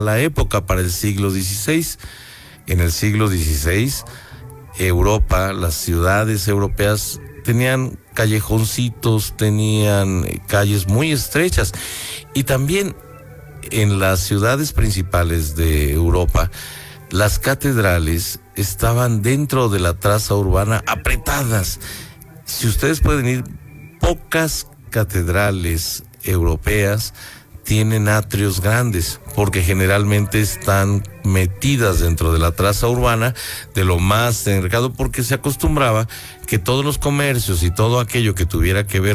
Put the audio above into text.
la época, para el siglo XVI. En el siglo XVI, Europa, las ciudades europeas tenían callejoncitos, tenían calles muy estrechas, y también en las ciudades principales de Europa, las catedrales estaban dentro de la traza urbana apretadas. Si ustedes pueden ir, pocas catedrales europeas tienen atrios grandes, porque generalmente están metidas dentro de la traza urbana, de lo más encercado, porque se acostumbraba que todos los comercios y todo aquello que tuviera que ver